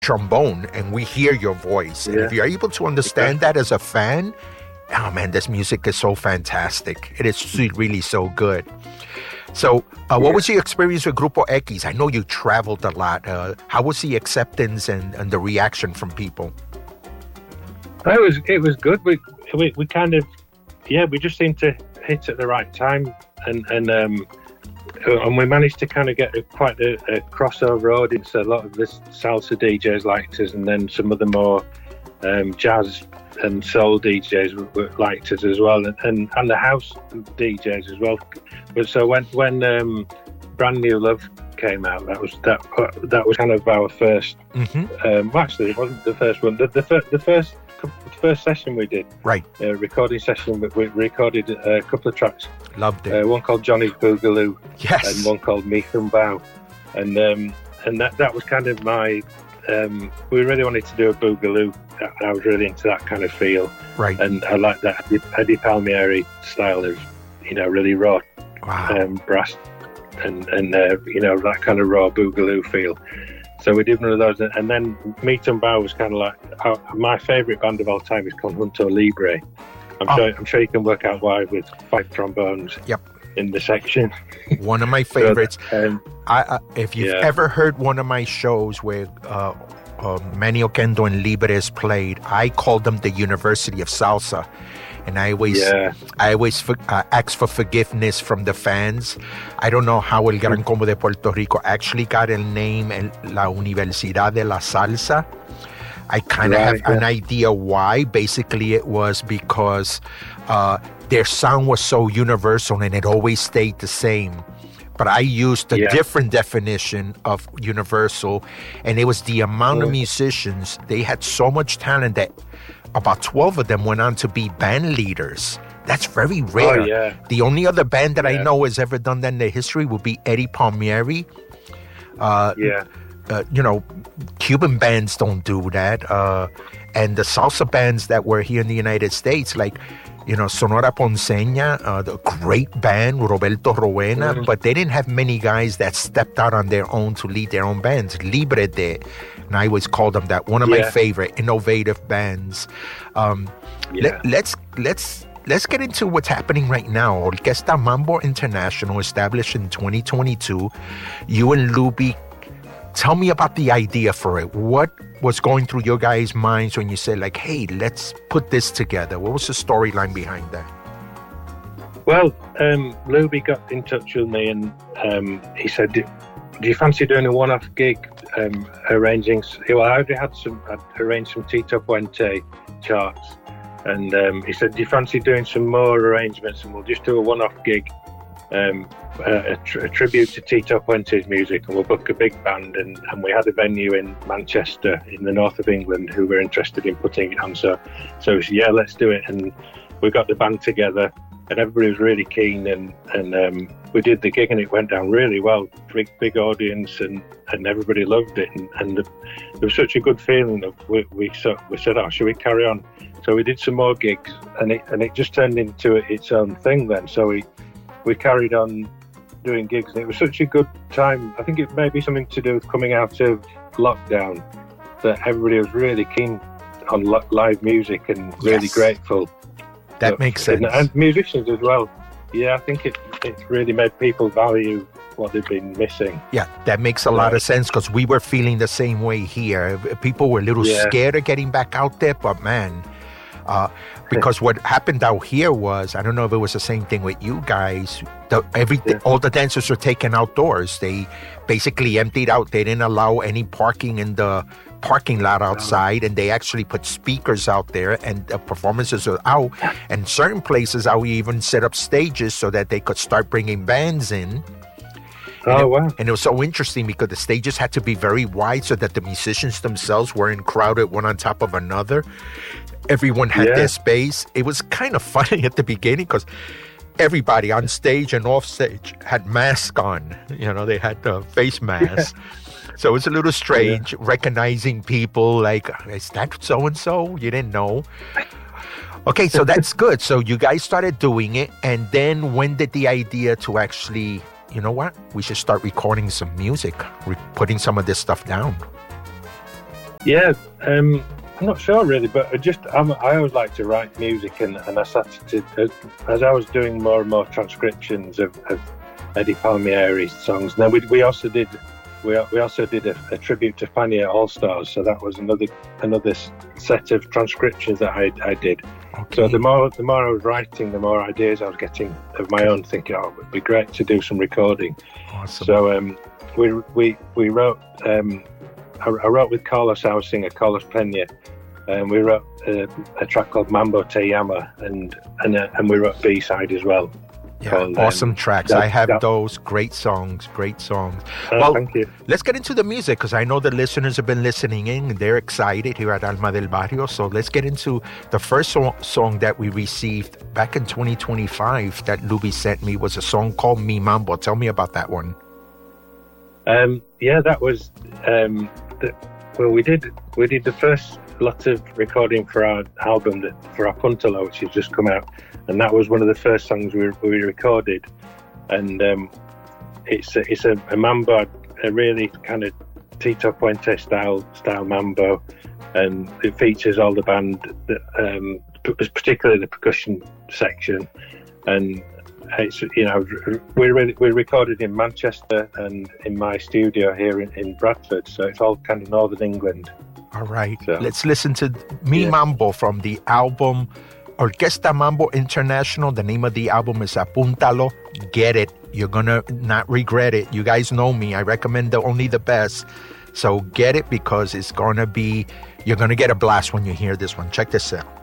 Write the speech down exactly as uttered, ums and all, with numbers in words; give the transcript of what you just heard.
trombone and we hear your voice. Yeah. And if you're able to understand exactly. that as a fan, oh man, this music is so fantastic. It is really so good. So uh, what yeah. was your experience with Grupo X? I know you traveled a lot. Uh, how was the acceptance and, and the reaction from people? It was it was good. We, we we kind of, yeah, we just seemed to hit at the right time. And and um, and we managed to kind of get a, quite a, a crossover audience. A lot of the salsa D Js liked us, and then some of the more um, jazz and soul D Js were, were liked us as well, and, and and the house D Js as well. But so when when um, Brand New Love came out, that was that that was kind of our first. Mm-hmm. Um, well, actually, it wasn't the first one. The the, fir- the first. First session we did, right? Uh, recording session. We, we recorded a couple of tracks. Loved it. Uh, one called Johnny's Boogaloo, yes, and one called Me Thumbao, and um, and that that was kind of my. Um, we really wanted to do a boogaloo. I, I was really into that kind of feel, right? And I like that Eddie, Eddie Palmieri style of, you know, really raw, wow. um, brass, and and uh, you know, that kind of raw boogaloo feel. So we did one of those, and then Me Thumbao was kind of like uh, my favourite band of all time is Conjunto Libre. I'm oh. sure I'm sure you can work out why with five trombones. Yep. In the section. One of my favorites. So, um, I, uh, if you've yeah. ever heard one of my shows where uh, uh, Manny Oquendo and Libres played, I called them the University of Salsa. And I always, yeah. I always uh, ask for forgiveness from the fans. I don't know how El Gran Combo de Puerto Rico actually got a name, el, La Universidad de la Salsa. I kind of right, have yeah. an idea why. Basically, it was because uh, their sound was so universal and it always stayed the same. But I used a yeah. different definition of universal, and it was the amount yeah. of musicians. They had so much talent that about twelve of them went on to be band leaders. That's very rare. Oh, yeah. The only other band that yeah. I know has ever done that in their history would be Eddie Palmieri. Uh, yeah. Uh, you know, Cuban bands don't do that. Uh, and the salsa bands that were here in the United States, like, you know, Sonora Ponceña, uh, the great band, Roberto Rowena, mm-hmm. but they didn't have many guys that stepped out on their own to lead their own bands. Libre did, and I always call them that. One of yeah. my favorite innovative bands. Um, yeah. let, let's let's let's get into what's happening right now. Orquesta Mambo International, established in twenty twenty-two. You and Luby, tell me about the idea for it. What was going through your guys' minds when you said, like, hey, let's put this together? What was the storyline behind that? Well, um, Luby got in touch with me and um, he said, do, do you fancy doing a one-off gig um, arranging... Well, I already had some... I'd arranged some Tito Puente charts. And um, he said, do you fancy doing some more arrangements and we'll just do a one-off gig? Um, a, a, tr- a tribute to Tito Puente's music, and we'll book a big band, and, and we had a venue in Manchester in the north of England who were interested in putting it on, so so we said, yeah, let's do it, and we got the band together and everybody was really keen, and, and um, we did the gig and it went down really well, big big audience, and, and everybody loved it, and, and the, there was such a good feeling that we, we, so, we said, oh, should we carry on? So we did some more gigs, and it, and it just turned into its own thing then, so we we carried on doing gigs, and it was such a good time. I think it may be something to do with coming out of lockdown, that everybody was really keen on li- live music and really yes. grateful. That but, makes sense. And, and musicians as well. Yeah, I think it, it really made people value what they've been missing. Yeah, that makes a yeah. lot of sense, because we were feeling the same way here. People were a little yeah. scared of getting back out there, but man... Uh, because what happened out here was, I don't know if it was the same thing with you guys, the, every, yeah. all the dancers were taken outdoors. They basically emptied out. They didn't allow any parking in the parking lot outside, and they actually put speakers out there, and the performances are out. And certain places, I would even set up stages so that they could start bringing bands in. Oh, and it, wow. And it was so interesting because the stages had to be very wide so that the musicians themselves weren't crowded one on top of another. Everyone had yeah. their space. It was kind of funny at the beginning because everybody on stage and off stage had masks on. You know, they had the face masks. Yeah. So it was a little strange yeah. recognizing people like, is that so-and-so? You didn't know. Okay, so that's good. So you guys started doing it. And then when did the idea to actually, you know what, we should start recording some music, re- putting some of this stuff down? Yeah, um, I'm not sure really, but I just I'm, I always like to write music, and, and I started to as I was doing more and more transcriptions of, of Eddie Palmieri songs. Now we we also did we we also did a, a tribute to Fania All Stars, so that was another another set of transcriptions that I I did. Okay. So the more the more I was writing, the more ideas I was getting of my own, thinking, oh, it would be great to do some recording. Awesome. So um, we we we wrote. Um, I, I wrote with Carlos, our singer, Carlos Pena, and we wrote uh, a track called Mambo Te Llama, and and uh, and we wrote B side as well. Yeah, called, awesome um, tracks. that, I have that, those great songs, great songs. Uh, well, thank you. Let's get into the music, because I know the listeners have been listening in and they're excited here at Alma del Barrio. So let's get into the first so- song that we received back in twenty twenty-five that Luby sent me was a song called Mi Mambo. Tell me about that one. Um, yeah, that was um, the, well, we did we did the first lot of recording for our album, that for our Puntalo, which has just come out, and that was one of the first songs we we recorded, and um, it's a, it's a, a mambo, a really kind of Tito Puente style style mambo, and it features all the band, that, um, particularly the percussion section, and it's, you know, we we recorded in Manchester and in my studio here in, in Bradford, so it's all kind of northern England. All right, so, let's listen to Mi yeah. Mambo from the album Orquesta Mambo International. The name of the album is Apúntalo. Get it. You're gonna not regret it. You guys know me. I recommend the only the best. So get it, because it's gonna be, you're gonna get a blast when you hear this one. Check this out.